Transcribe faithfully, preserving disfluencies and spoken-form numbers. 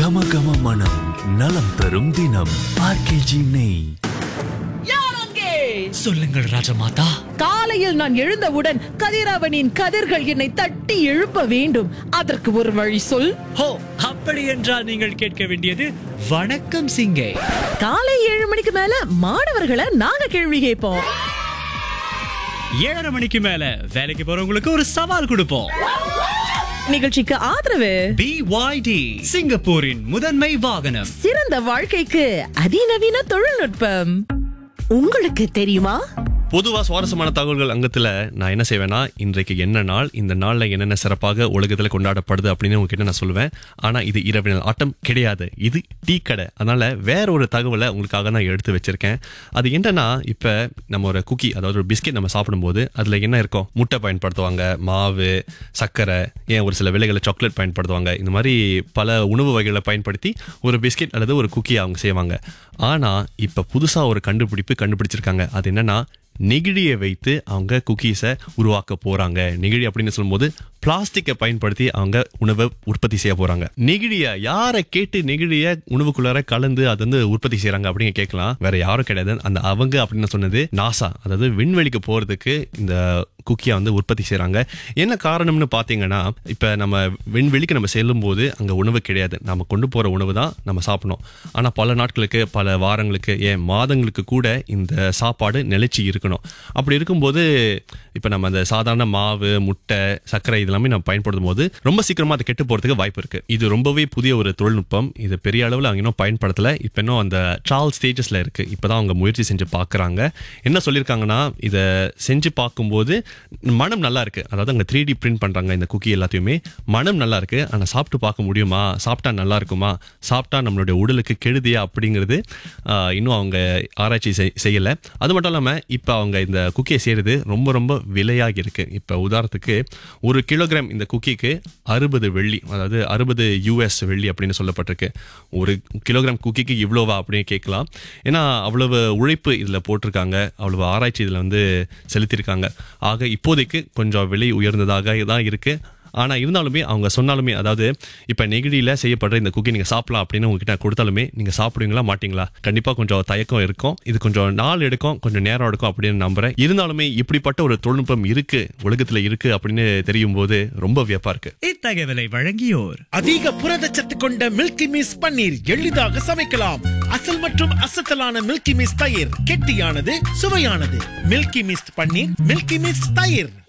கம கம மனம் நலம் தரும் தினம் ஆர்கேஜி நெய். சொல்லுங்கள் ராஜமாதா. காலையில் நான் எழுந்தவுடன் கதிரவனின் கதிர்கள் என்னை தட்டி எழுப்ப வேண்டும். அதற்கு ஒரு வழி சொல். ஹோ, அப்படி என்றால் நீங்கள் கேட்க வேண்டியது வணக்கம் சிங்கே. காலை ஏழு மணிக்கு மேல மாணவர்களை நாங்க கேள்வி கேட்போம். ஏழரை மணிக்கு மேல வேலைக்கு போறவங்களுக்கு ஒரு சவால் கொடுப்போம். நிகழ்ச்சிக்கு ஆதரவு பி ஒய் டி, சிங்கப்பூரின் முதன்மை வாகனம். சிறந்த வாழ்க்கைக்கு அதிநவீன தொழில்நுட்பம். உங்களுக்கு தெரியுமா? பொதுவா சுவாரஸ்யமான தகவல்கள் அங்கத்துல நான் என்ன செய்வேன்னா, இன்றைக்கு என்ன நாள், இந்த நாள்ல என்னென்ன சிறப்பாக உலகத்துல கொண்டாடப்படுது அப்படின்னு உங்ககிட்ட நான் சொல்லுவேன். ஆனா இது இரவு ஆட்டம் கிடையாது, இது டீ கடை. அதனால வேற ஒரு தகவலை உங்களுக்காக நான் எடுத்து வச்சிருக்கேன். அது என்னன்னா, இப்ப நம்ம ஒரு குக்கி, அதாவது ஒரு பிஸ்கெட் நம்ம சாப்பிடும்போது அதுல என்ன இருக்கும்? முட்டை பயன்படுத்துவாங்க, மாவு, சர்க்கரை, ஏன் ஒரு சில வேளைகளில் சாக்லேட் பயன்படுத்துவாங்க. இந்த மாதிரி பல உணவு வகைகளை பயன்படுத்தி ஒரு பிஸ்கெட் அல்லது ஒரு குக்கி அவங்க செய்வாங்க. ஆனா இப்ப புதுசா ஒரு கண்டுபிடிப்பு கண்டுபிடிச்சிருக்காங்க. அது என்னன்னா, நெகிழியை வைத்து அவங்க குக்கீஸை உருவாக்க போறாங்க. நெகிழி அப்படின்னு சொல்லும்போது பிளாஸ்டிக்கை பயன்படுத்தி அவங்க உணவை உற்பத்தி செய்ய போறாங்க. நெகிழிய யாரை கேட்டு நெகிழிய உணவுக்குள்ளார கலந்து அது வந்து உற்பத்தி செய்யறாங்க அப்படின்னு கேட்கலாம். வேற யாரும் கிடையாது. அந்த அவங்க அப்படின்னு சொன்னது நாசா, அதாவது விண்வெளிக்கு போறதுக்கு இந்த குக்கியை வந்து உற்பத்தி செய்யறாங்க. என்ன காரணம்னு பாத்தீங்கன்னா, இப்ப நம்ம விண்வெளிக்கு நம்ம செல்லும் போது அங்க உணவு கிடையாது, நம்ம கொண்டு போற உணவு தான் நம்ம சாப்பிடணும். ஆனா பல நாட்களுக்கு, பல வாரங்களுக்கு, ஏன் மாதங்களுக்கு கூட இந்த சாப்பாடு நிலைச்சி இருக்கணும். அப்படி இருக்கும்போது இப்ப நம்ம அந்த சாதாரண மாவு, முட்டை, சர்க்கரை இதெல்லாமே நம்ம பயன்படுத்தும் போது ரொம்ப சீக்கிரமா அது கெட்டு போறதுக்கு வாய்ப்பு இருக்கு. இது ரொம்பவே புதிய ஒரு தொழில்நுட்பம். இது பெரிய அளவில் அவங்க இன்னும் பயன்படுத்தல. இப்ப இன்னும் அந்த ட்ரையல் ஸ்டேஜஸ்ல இருக்கு. இப்பதான் அவங்க முயற்சி செஞ்சு பாக்குறாங்க. என்ன சொல்லியிருக்காங்கன்னா, இதை செஞ்சு பார்க்கும்போது மனம் நல்லா இருக்கு. அதாவது அங்க த்ரீ டி பிரிண்ட் பண்றாங்க இந்த குக்கி எல்லாத்தையுமே. மனம் நல்லா இருக்கு. ஆனா சாப்பிட்டு பார்க்க முடியுமா, சாப்பிட்டா நல்லா இருக்குமா, சாப்பிட்டா நம்மளுடைய உடலுக்கு கெடுதியா அப்படிங்கிறது இன்னும் அவங்க ஆராய்ச்சி செய்யல. அது மட்டும் இல்லாம இப்ப அவங்க இந்த குக்கியை செய்யறது ரொம்ப ரொம்ப விலையாகி இருக்கு. இப்ப உதாரணத்துக்கு ஒரு கிலோகிராம் இந்த குக்கிக்கு அறுபது வெள்ளி, அதாவது அறுபது யூஎஸ் வெள்ளி அப்படின்னு சொல்லப்பட்டிருக்கு. ஒரு கிலோகிராம் குக்கிக்கு இவ்வளோவா அப்படின்னு கேட்கலாம். ஏன்னா அவ்வளவு உழைப்பு இதுல போட்டிருக்காங்க, அவ்வளவு ஆராய்ச்சி இதுல வந்து செலுத்திருக்காங்க. ஆக இப்போதைக்கு கொஞ்சம் விலை உயர்ந்ததாக தான் இருக்கு. ஆனா இருந்தாலுமே அவங்க சொன்னாலுமே, அதாவது இப்ப நெகிழியில செய்யப்படுற இந்த குக்கி நீங்க சாப்பிடலாம் அப்படின்னு உங்ககிட்ட கொடுத்தாலுமே நீங்க சாப்பிடுவீங்களா மாட்டீங்களா? கண்டிப்பா கொஞ்சம் தயக்கம் இருக்கும். இது கொஞ்சம் நாள் எடுக்கும், கொஞ்சம் நேரம் எடுக்கும் அப்படின்னு நம்புறேன். இருந்தாலுமே இப்படிப்பட்ட ஒரு தொழில்நுட்பம் இருக்கு, உலகத்துல இருக்கு அப்படின்னு தெரியும் போது ரொம்ப வியப்பா இருக்கு. இத்தகவலை வழங்கியோர் அதிக புரதச்சத்து கொண்ட மில்கி மிஸ் பன்னீர் எளிதாக சமைக்கலாம். அசல் மற்றும் அசத்தலான மில்கி மிஸ் தயிர் கெட்டியானது, சுவையானது. மில்கி மிஸ் பன்னீர், மில்கி மிஸ் தயிர்.